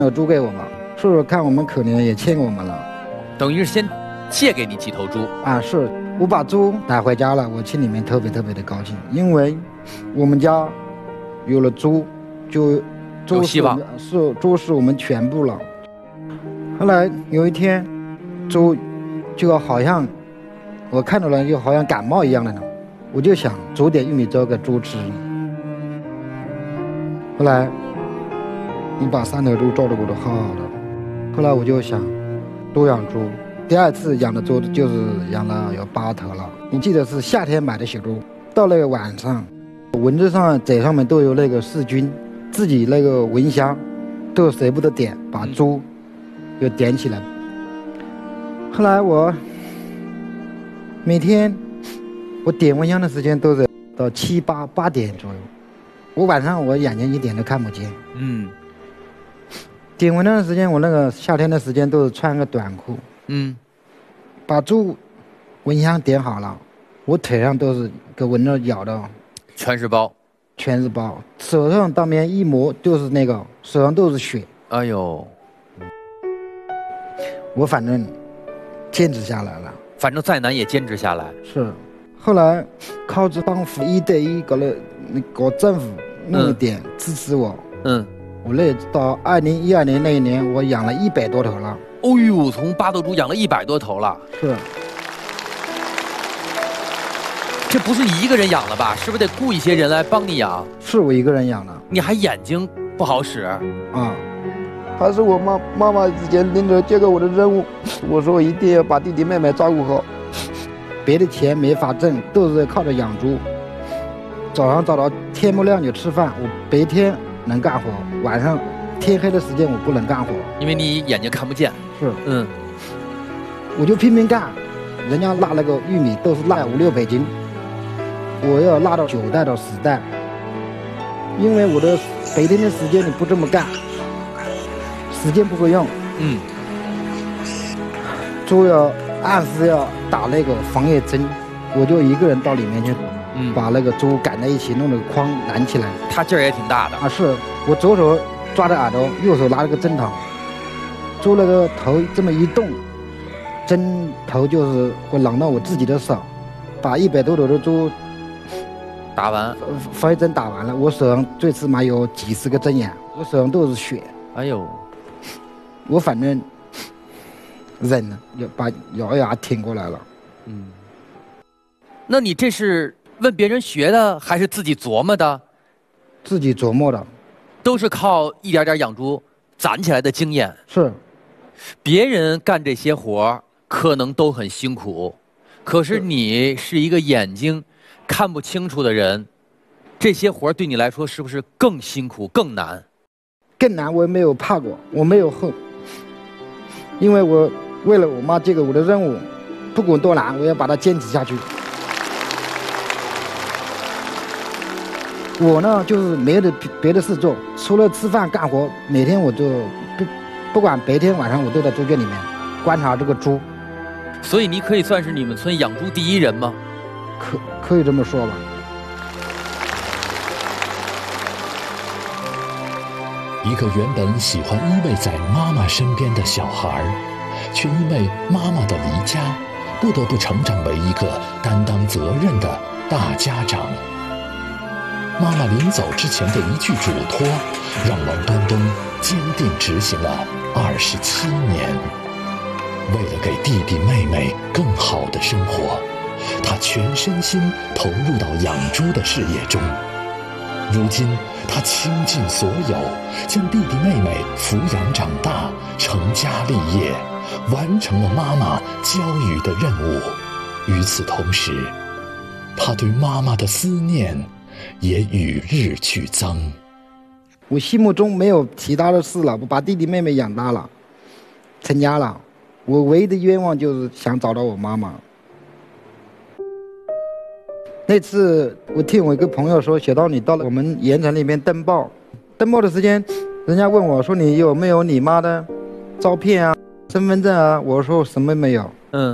猪给我们，叔叔看我们可怜也欠我们了， 等于是先借给你几头猪啊。是我把猪带回家了，我心里面特别的高兴，因为我们家有了猪，就有希望， 猪是我们全部了。后来有一天，猪就好像我看到了，就好像感冒一样的呢，我就想煮点玉米粥给猪吃。后来你把3头猪照顾得好好的，后来我就想多养猪。第2次养的猪就是养了有8头了。你记得是夏天买的小猪，到那个晚上，蚊子上嘴上面都有那个细菌，自己那个蚊香都舍不得点，把猪又点起来。后来我每天我点蚊香的时间都是到7、8点左右，我晚上我眼睛一点都看不见。点蚊香的时间，我那个夏天的时间都是穿个短裤。把猪蚊香点好了，我腿上都是给蚊子咬的， 全是包， 手上当面一摸就是那个手上都是血。 哎呦， 我反正坚持下来了， 反正再难也坚持下来。 是，后来靠着党府1对1搞政府弄一点支持我。我那到2012年那一年，我养了100多头了。 哦呦，从8头猪养了100多头了。 是。 这不是你一个人养了吧？是不是得雇一些人来帮你养？ 是我一个人养的。 你还眼睛不好使啊？还是我妈妈之前领着交给我的任务，我说一定要把弟弟妹妹照顾好。别的钱没法挣，都是靠着养猪。早上早到天不亮就吃饭，我白天能干活，晚上天黑的时间我不能干活， 因为你眼睛看不见。 是，我就拼命干，人家拉那个玉米都是拉5、6百斤，我要拉到9袋到10袋，因为我的白天的时间你不这么干，时间不够用。猪要按时要打那个防疫针，我就一个人到里面去，把那个猪赶在一起，弄那个筐拦起来。 他劲儿也挺大的啊！ 是我左手抓着耳朵，右手拿了个针头，猪那个头这么一动，针头就是会攮到我自己的手，把100多头的猪打完， 防疫针打完了，我手上最起码有几10个针眼，我手上都是血。 哎呦， 我反正忍了，把咬牙挺过来了。 那你这是问别人学的，还是自己琢磨的？ 自己琢磨的， 都是靠一点点养猪攒起来的经验。 是， 别人干这些活可能都很辛苦，可是你是一个眼睛看不清楚的人，这些活对你来说是不是更辛苦、更难？ 更难，我也没有怕过，我没有恨，因为我为了我妈这个我的任务，不管多难，我要把它坚持下去。我呢，就是没有别的事做，除了吃饭干活，每天我就不管白天晚上，我都在猪圈里面观察这个猪。 所以你可以算是你们村养猪第1人吗？ 可以这么说吧。 一个原本喜欢依偎在妈妈身边的小孩，却因为妈妈的离家，不得不成长为一个担当责任的大家长。妈妈临走之前的一句嘱托，让王端端坚定执行了27年。为了给弟弟妹妹更好的生活，他全身心投入到养猪的事业中。如今他倾尽所有，将弟弟妹妹抚养长大，成家立业，完成了妈妈教育的任务。与此同时，他对妈妈的思念也与日俱增。 我心目中没有其他的事了，我把弟弟妹妹养大了，成家了，我唯一的愿望就是想找到我妈妈。那次我听我一个朋友说，小刀你到了我们盐城那边登报的时间，人家问我说你有没有你妈的照片啊、身份证啊？我说什么没有。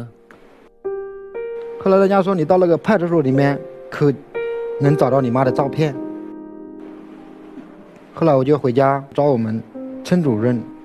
后来人家说你到那个派出所里面可能找到你妈的照片。后来我就回家找我们村主任，